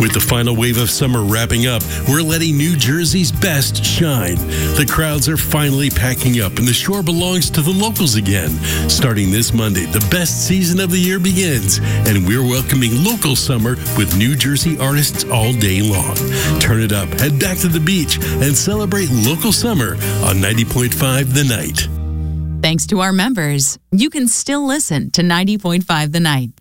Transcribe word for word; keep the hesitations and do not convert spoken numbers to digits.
With the final wave of summer wrapping up, we're letting New Jersey's best shine. The crowds are finally packing up and the shore belongs to the locals again. Starting this Monday, the best season of the year begins, and we're welcoming local summer with New Jersey artists all day long. Turn it up, head back to the beach, and celebrate local summer on ninety point five The Night. Thanks to our members, you can still listen to ninety point five The Night.